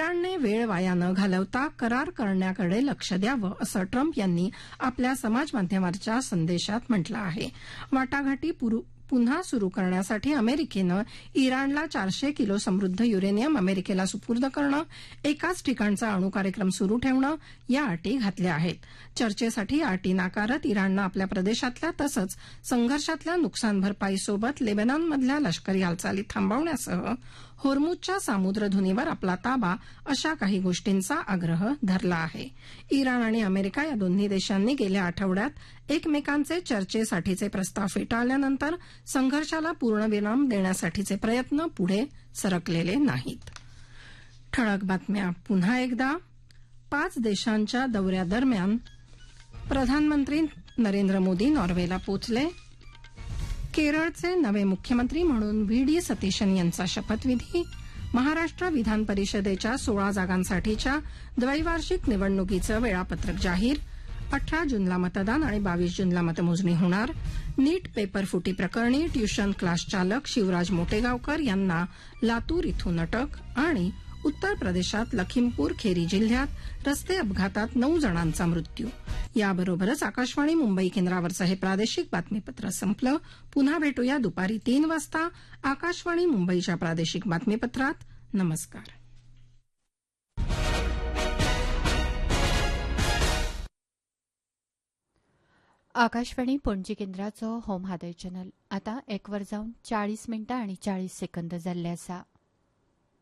इराणने वेळ वाया न घालवता करार करण्याकडे लक्ष द्यावं असं ट्रम्प यांनी आपल्या समाजमाध्यमावरच्या संदेशात म्हटलं आहे. वाटाघाटी पुन्हा सुरू करण्यासाठी अमेरिकेनं इराणला 400 किलो समृद्ध युरेनियम अमेरिकेला सुपूर्द करणं, एकाच ठिकाणचा अणुकार्यक्रम सुरू ठेवणं या अटी घातल्या आहेत. चर्चेसाठी या अटी नाकारत इराणनं आपल्या प्रदेशातल्या तसंच संघर्षातल्या नुकसान भरपाईसोबत लेबनॉनमधल्या लष्करी हालचाली थांबवण्यासह होर्मुझच्या सामुद्रधुनीवर आपला ताबा अशा काही गोष्टींचा आग्रह धरला आहे. इराण आणि अमेरिका या दोन्ही देशांनी गेल्या आठवड्यात एकमेकांचे चर्चेसाठीचे प्रस्ताव फेटाळल्यानंतर संघर्षाला पूर्णविराम देण्यासाठीचे प्रयत्न पुढे सरकलेले नाहीत. ठळक बातम्या पुन्हा एकदा. 5 देशांच्या दौऱ्यादरम्यान प्रधानमंत्री नरेंद्र मोदी नॉर्वेला पोचले. केरळचे नवे मुख्यमंत्री म्हणून व्ही डी सतीशन यांचा शपथविधी. महाराष्ट्र विधान परिषदेच्या 16 जागांसाठीच्या द्वैवार्षिक निवडणुकीचं वेळापत्रक जाहीर. 18 जूनला मतदान आणि 22 जूनला मतमोजणी होणार. नीट पेपर फुटी प्रकरणी ट्युशन क्लास चालक शिवराज मोटेगावकर यांना लातूर इथून अटक. आणि उत्तर प्रदेशात लखीमपूर खेरी जिल्ह्यात रस्ते अपघातात 9 जणांचा मृत्यू. याबरोबरच आकाशवाणी मुंबई केंद्रावरचं हे प्रादेशिक बातमीपत्र संपलं. पुन्हा भेटूया दुपारी 3 वाजता आकाशवाणी मुंबईच्या प्रादेशिक बातमीपत्रात. नमस्कार. आकाशवाणी पणजी केंद्राचो होम हादय चॅनल आता 1 वर जावन 40 मिनटां आणि 40 सेकंद जाल्ले आसा.